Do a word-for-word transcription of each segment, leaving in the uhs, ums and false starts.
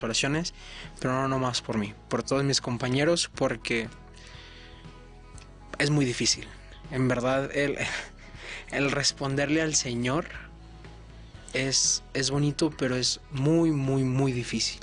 oraciones, pero no nomás por mí, por todos mis compañeros, porque es muy difícil. En verdad, el, el responderle al Señor es, es bonito, pero es muy, muy, muy difícil.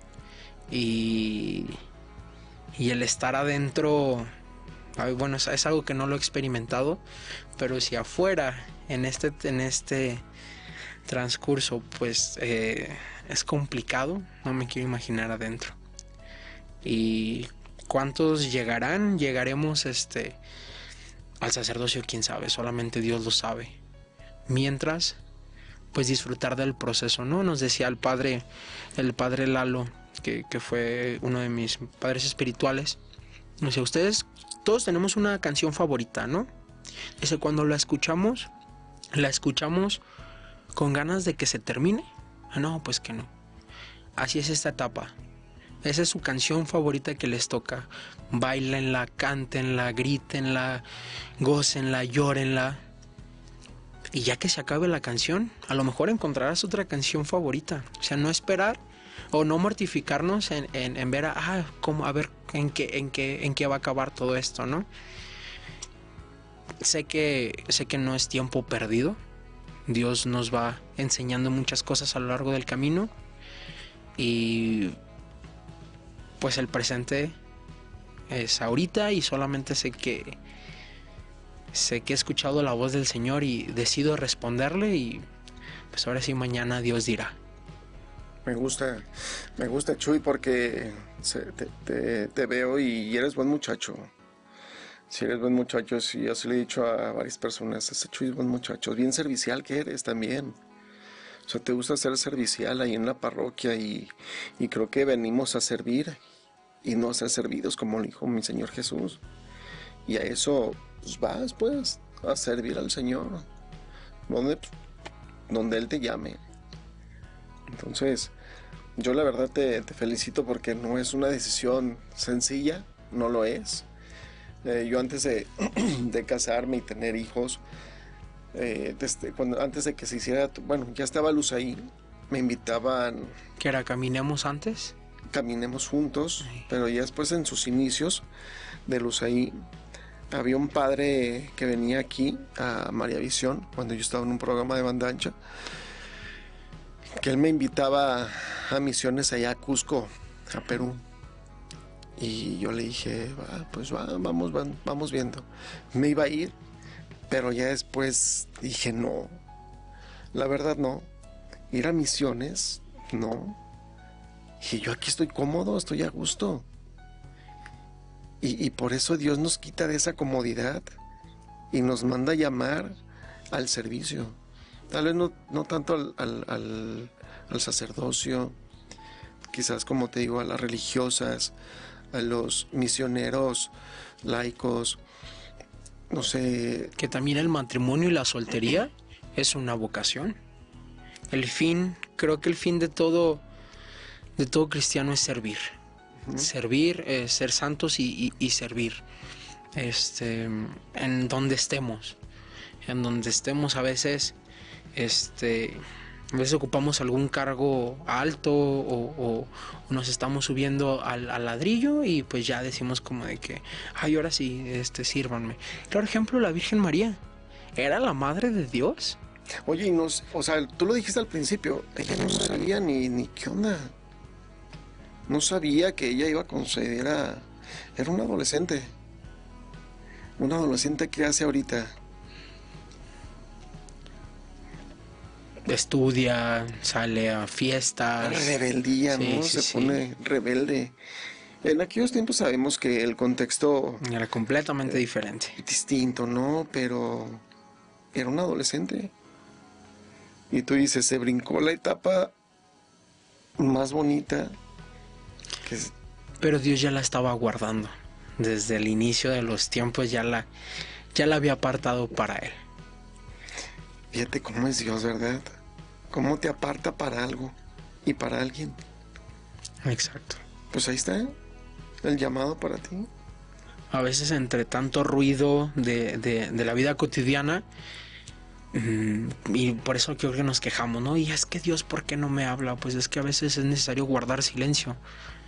Y, y el estar adentro, bueno, es, es algo que no lo he experimentado, pero si afuera, en este, en este transcurso, pues eh, es complicado, no me quiero imaginar adentro. Y cuántos llegarán, llegaremos este al sacerdocio, quién sabe, solamente Dios lo sabe. Mientras, pues disfrutar del proceso, ¿no? Nos decía el padre, el padre Lalo, que, que fue uno de mis padres espirituales, nos decía, ustedes todos tenemos una canción favorita, ¿no? Dice, cuando la escuchamos, la escuchamos con ganas de que se termine. Ah, no, pues que no. Así es esta etapa. Esa es su canción favorita que les toca. Báilenla, cántenla, grítenla, gócenla, llórenla. Y ya que se acabe la canción, a lo mejor encontrarás otra canción favorita. O sea, no esperar o no mortificarnos en, en, en ver a, ah, cómo, a ver en qué, en, qué, en qué va a acabar todo esto, ¿no? Sé que, sé que no es tiempo perdido. Dios nos va enseñando muchas cosas a lo largo del camino. Y pues el presente es ahorita, y solamente sé que sé que he escuchado la voz del Señor y decido responderle, y pues ahora sí, mañana Dios dirá. Me gusta, me gusta, Chuy, porque se, te, te, te veo y eres buen muchacho. Si eres buen muchacho, sí, yo sí le he dicho a varias personas, este Chuy es buen muchacho, bien servicial que eres también. O sea, te gusta ser servicial ahí en la parroquia, y, y creo que venimos a servir y no a ser servidos, como lo dijo mi Señor Jesús. Y a eso pues vas, pues, a servir al Señor, donde, donde Él te llame. Entonces, yo la verdad te, te felicito, porque no es una decisión sencilla, no lo es. Eh, yo antes de, de casarme y tener hijos, eh, desde cuando, antes de que se hiciera, bueno, ya estaba Luz ahí, me invitaban. ¿Que era caminemos antes? Caminemos juntos, Ay. Pero ya después, en sus inicios de Luz ahí, había un padre que venía aquí a María Visión, cuando yo estaba en un programa de banda ancha, que él me invitaba a misiones allá a Cusco, a Perú. Y yo le dije, va, pues va, vamos, va, vamos viendo. Me iba a ir, pero ya después dije, no, la verdad no. Ir a misiones, no. Y yo aquí estoy cómodo, estoy a gusto. Y, y por eso Dios nos quita de esa comodidad y nos manda a llamar al servicio. Tal vez no, no tanto al, al, al, al sacerdocio, quizás, como te digo, a las religiosas, a los misioneros laicos, no sé. Que también el matrimonio y la soltería es una vocación. El fin, creo que el fin de todo, de todo cristiano es servir. Uh-huh. Servir, eh, ser santos y, y, y servir. Este, en donde estemos. En donde estemos a veces, este... a veces ocupamos algún cargo alto o, o, o nos estamos subiendo al, al ladrillo, y pues ya decimos como de que, ay, ahora sí, este, sírvanme. Claro ejemplo, la Virgen María. ¿Era la madre de Dios? Oye, y nos, o sea, tú lo dijiste al principio, ella no sabía ni, ni qué onda. No sabía que ella iba a conceder a... Era una adolescente. Una adolescente que hace ahorita... Estudia, sale a fiestas. Rebeldía, sí, ¿no? Sí, Se sí. pone rebelde. En aquellos tiempos sabemos que el contexto... Era completamente eh, diferente. Distinto, ¿no? Pero era un adolescente. Y tú dices, se brincó la etapa más bonita. Que es... Pero Dios ya la estaba guardando. Desde el inicio de los tiempos ya la, ya la había apartado para Él. Fíjate cómo es Dios, ¿verdad? Cómo te aparta para algo y para alguien. Exacto. Pues ahí está el llamado para ti. A veces, entre tanto ruido de, de, de la vida cotidiana, Y por eso creo que nos quejamos, ¿no? Y es que Dios, ¿por qué no me habla? Pues es que a veces es necesario guardar silencio.